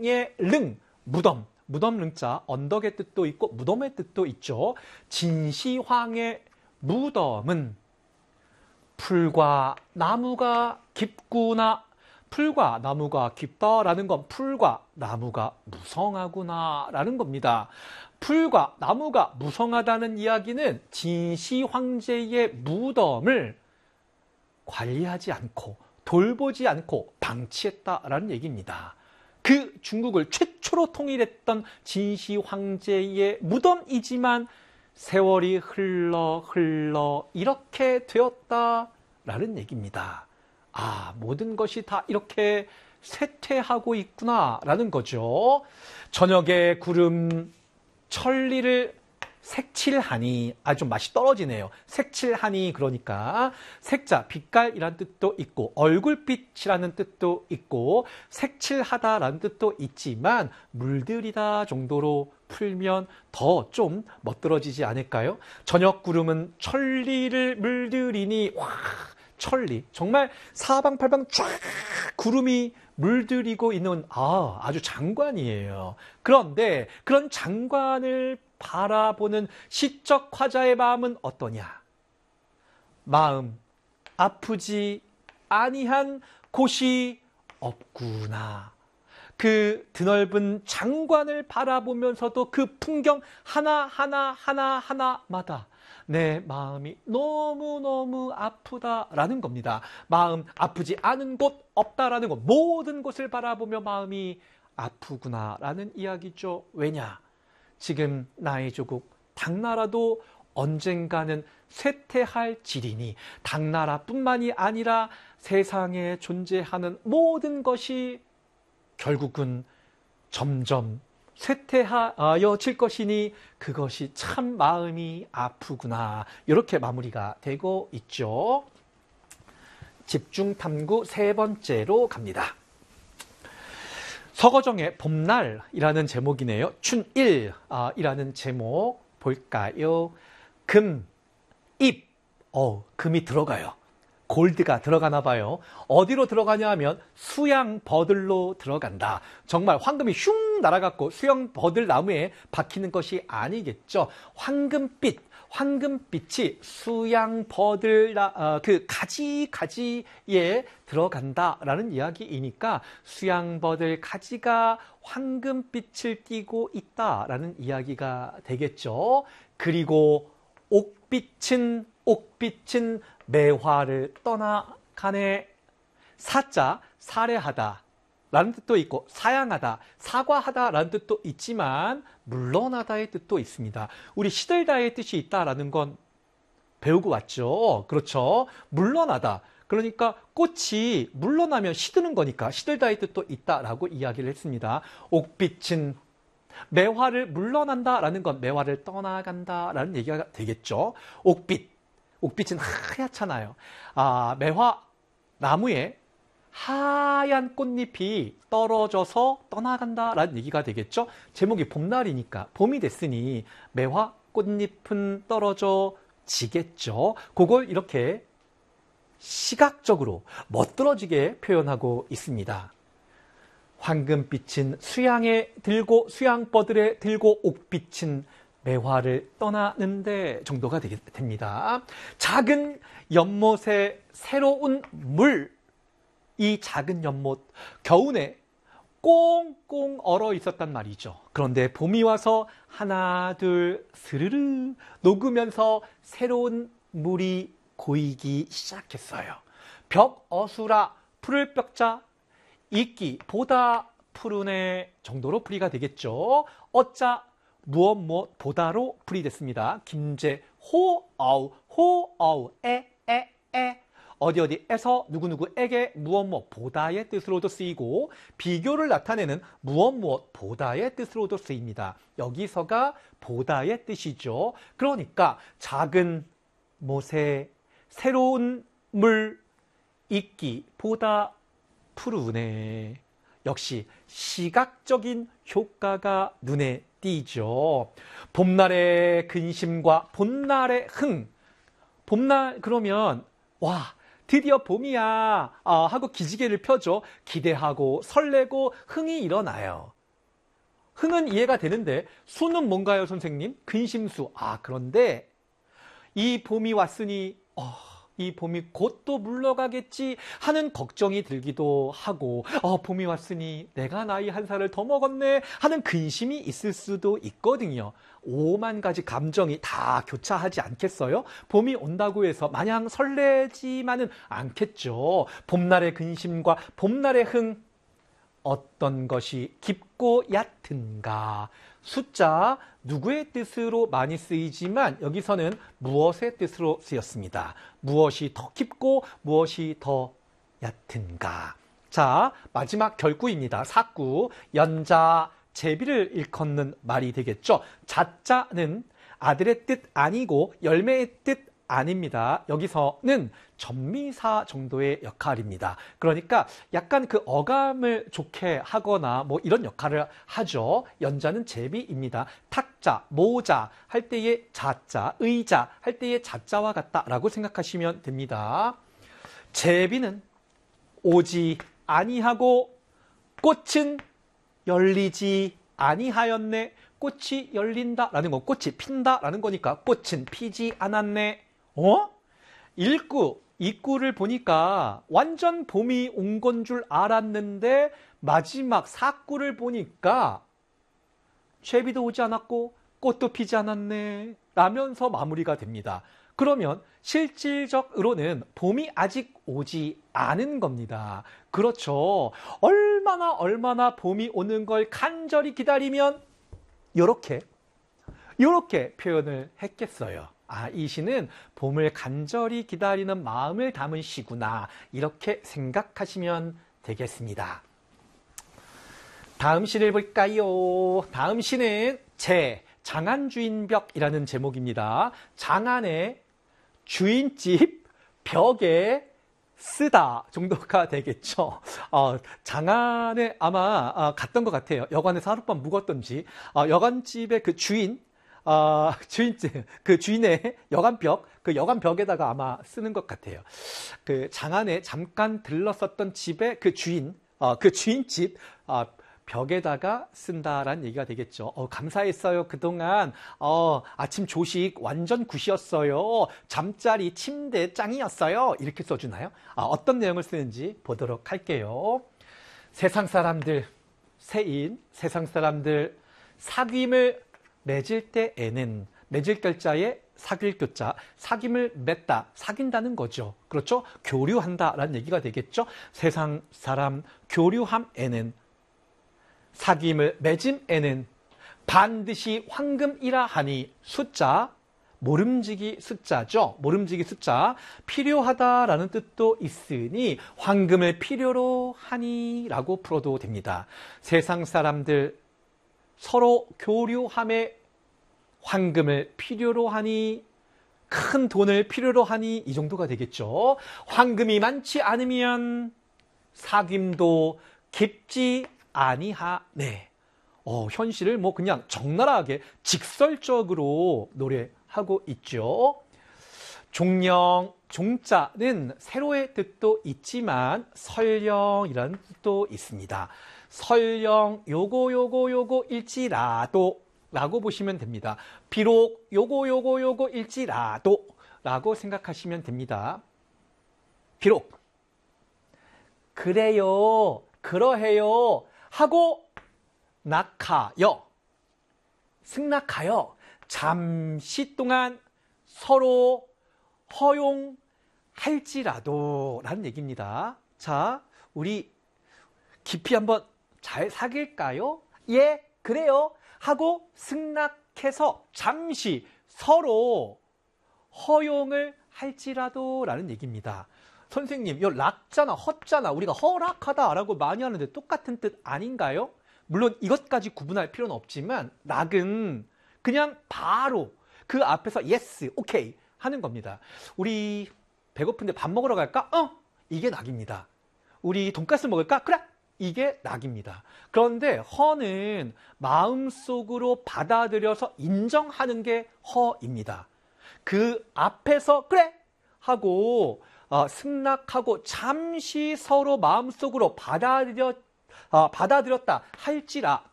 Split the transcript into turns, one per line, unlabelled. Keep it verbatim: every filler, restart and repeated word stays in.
진시황의 릉, 무덤. 무덤 릉자, 언덕의 뜻도 있고 무덤의 뜻도 있죠. 진시황의 무덤은 풀과 나무가 깊구나. 풀과 나무가 깊다라는 건 풀과 나무가 무성하구나 라는 겁니다. 풀과 나무가 무성하다는 이야기는 진시 황제의 무덤을 관리하지 않고 돌보지 않고 방치했다라는 얘기입니다. 그 중국을 최초로 통일했던 진시 황제의 무덤이지만 세월이 흘러 흘러 이렇게 되었다라는 얘기입니다. 아, 모든 것이 다 이렇게 쇠퇴하고 있구나라는 거죠. 저녁에 구름 천리를 색칠하니, 아, 좀 맛이 떨어지네요. 색칠하니, 그러니까 색자, 빛깔이라는 뜻도 있고 얼굴빛이라는 뜻도 있고 색칠하다라는 뜻도 있지만 물들이다 정도로 풀면 더 좀 멋들어지지 않을까요? 저녁 구름은 천리를 물들이니, 와, 천리, 정말 사방팔방 쫙 구름이 물들이고 있는, 아, 아주 장관이에요. 그런데 그런 장관을 바라보는 시적 화자의 마음은 어떠냐? 마음 아프지 아니한 곳이 없구나. 그 드넓은 장관을 바라보면서도 그 풍경 하나하나 하나하나마다 내 마음이 너무너무 아프다라는 겁니다. 마음 아프지 않은 곳 없다라는 것, 모든 곳을 바라보며 마음이 아프구나라는 이야기죠. 왜냐? 지금 나의 조국 당나라도 언젠가는 쇠퇴할 지리니 당나라뿐만이 아니라 세상에 존재하는 모든 것이 결국은 점점 쇠퇴하여질 것이니 그것이 참 마음이 아프구나. 이렇게 마무리가 되고 있죠. 집중탐구 세 번째로 갑니다. 서거정의 봄날이라는 제목이네요. 춘일이라는 제목 볼까요? 금, 입, 어, 금이 들어가요. 골드가 들어가나 봐요. 어디로 들어가냐 하면 수양 버들로 들어간다. 정말 황금이 슝 날아갔고 수양 버들 나무에 박히는 것이 아니겠죠. 황금빛, 황금빛이 수양 버들 어, 그 가지 가지에 들어간다라는 이야기이니까 수양 버들 가지가 황금빛을 띠고 있다라는 이야기가 되겠죠. 그리고 옥빛은 옥빛은 매화를 떠나가네. 사자, 사례하다 라는 뜻도 있고 사양하다, 사과하다 라는 뜻도 있지만 물러나다의 뜻도 있습니다. 우리 시들다의 뜻이 있다라는 건 배우고 왔죠. 그렇죠. 물러나다. 그러니까 꽃이 물러나면 시드는 거니까 시들다의 뜻도 있다라고 이야기를 했습니다. 옥빛은 매화를 물러난다라는 건 매화를 떠나간다라는 얘기가 되겠죠. 옥빛. 옥빛은 하얗잖아요. 아, 매화 나무에 하얀 꽃잎이 떨어져서 떠나간다라는 얘기가 되겠죠. 제목이 봄날이니까 봄이 됐으니 매화 꽃잎은 떨어져 지겠죠. 그걸 이렇게 시각적으로 멋들어지게 표현하고 있습니다. 황금빛은 수양에 들고 수양버들에 들고 옥빛은 매화를 떠나는데 정도가 되게 됩니다. 작은 연못에 새로운 물. 이 작은 연못, 겨우내 꽁꽁 얼어 있었단 말이죠. 그런데 봄이 와서 하나, 둘, 스르르 녹으면서 새로운 물이 고이기 시작했어요. 벽 어수라 푸를 벽자 있기 보다 푸르네 정도로 풀이가 되겠죠. 어짜 무엇 무엇 보다로 풀이 됐습니다. 김제 호어우 호어우 에에에 어디 어디에서 누구누구에게 무엇 무엇 보다의 뜻으로도 쓰이고 비교를 나타내는 무엇 무엇 보다의 뜻으로도 쓰입니다. 여기서가 보다의 뜻이죠. 그러니까 작은 못에 새로운 물 있기 보다 푸르네. 역시 시각적인 효과가 눈에 띄죠. 봄날의 근심과 봄날의 흥. 봄날 그러면 와 드디어 봄이야 아, 하고 기지개를 펴죠. 기대하고 설레고 흥이 일어나요. 흥은 이해가 되는데 수는 뭔가요, 선생님? 근심수. 아, 그런데 이 봄이 왔으니 어, 이 봄이 곧 또 물러가겠지 하는 걱정이 들기도 하고 어, 봄이 왔으니 내가 나이 한 살을 더 먹었네 하는 근심이 있을 수도 있거든요. 오만 가지 감정이 다 교차하지 않겠어요? 봄이 온다고 해서 마냥 설레지만은 않겠죠. 봄날의 근심과 봄날의 흥, 어떤 것이 깊고 얕은가? 숫자, 누구의 뜻으로 많이 쓰이지만 여기서는 무엇의 뜻으로 쓰였습니다. 무엇이 더 깊고 무엇이 더 얕은가? 자, 마지막 결구입니다. 사구, 연자, 제비를 일컫는 말이 되겠죠. 자자는 아들의 뜻 아니고 열매의 뜻 아닙니다. 여기서는 전미사 정도의 역할입니다. 그러니까 약간 그 어감을 좋게 하거나 뭐 이런 역할을 하죠. 연자는 제비입니다. 탁자, 모자 할 때의 자자, 의자 할 때의 자자와 같다라고 생각하시면 됩니다. 제비는 오지 아니하고 꽃은 열리지 아니하였네. 꽃이 열린다라는 건 꽃이 핀다라는 거니까 꽃은 피지 않았네. 어? 일구, 이구를 보니까 완전 봄이 온 건 줄 알았는데 마지막 사구를 보니까 제비도 오지 않았고 꽃도 피지 않았네 라면서 마무리가 됩니다. 그러면 실질적으로는 봄이 아직 오지 않은 겁니다. 그렇죠. 얼마나 얼마나 봄이 오는 걸 간절히 기다리면 요렇게 요렇게 표현을 했겠어요. 아, 이 시는 봄을 간절히 기다리는 마음을 담은 시구나 이렇게 생각하시면 되겠습니다. 다음 시를 볼까요? 다음 시는 제 장안주인벽이라는 제목입니다. 장안의 주인집 벽에 쓰다 정도가 되겠죠. 어, 장안에 아마 어, 갔던 것 같아요. 여관에서 하룻밤 묵었던지 어, 여관집의 그 주인 어, 주인집 그 주인의 여관벽 그 여관벽에다가 아마 쓰는 것 같아요. 그 장안에 잠깐 들렀었던 집의 그 주인 어, 그 주인집 어, 벽에다가 쓴다라는 얘기가 되겠죠. 어, 감사했어요. 그동안 어, 아침 조식 완전 굿이었어요. 잠자리 침대 짱이었어요. 이렇게 써주나요? 아, 어떤 내용을 쓰는지 보도록 할게요. 세상 사람들, 세인, 세상 사람들 사귐을 맺을 때에는 맺을 결자에 사귈 교자, 사귐을 맺다, 사귄다는 거죠. 그렇죠? 교류한다라는 얘기가 되겠죠. 세상 사람 교류함에는 사귐을 맺음에는 반드시 황금이라 하니 숫자, 모름지기 숫자죠. 모름지기 숫자, 필요하다라는 뜻도 있으니 황금을 필요로 하니 라고 풀어도 됩니다. 세상 사람들 서로 교류함에 황금을 필요로 하니 큰 돈을 필요로 하니 이 정도가 되겠죠. 황금이 많지 않으면 사귐도 깊지 아니하네. 어, 현실을 뭐 그냥 적나라하게 직설적으로 노래하고 있죠. 종령, 종자는 세로의 뜻도 있지만 설령이라는 뜻도 있습니다. 설령 요거 요거 요거 일지라도 라고 보시면 됩니다. 비록 요거 요거 요거 일지라도 라고 생각하시면 됩니다. 비록 그래요, 그러해요 하고 낙하여, 승낙하여 잠시 동안 서로 허용할지라도 라는 얘기입니다. 자, 우리 깊이 한번 잘 사귈까요? 예, 그래요 하고 승낙해서 잠시 서로 허용을 할지라도 라는 얘기입니다. 선생님, 이 락자나 헛자나 우리가 허락하다라고 많이 하는데 똑같은 뜻 아닌가요? 물론 이것까지 구분할 필요는 없지만 락은 그냥 바로 그 앞에서 yes, 오케이 하는 겁니다. 우리 배고픈데 밥 먹으러 갈까? 어, 이게 락입니다. 우리 돈가스 먹을까? 그래, 이게 락입니다. 그런데 허는 마음속으로 받아들여서 인정하는 게 허입니다. 그 앞에서 그래 하고 어, 승낙하고 잠시 서로 마음속으로 받아들여, 어, 받아들였다 할지라도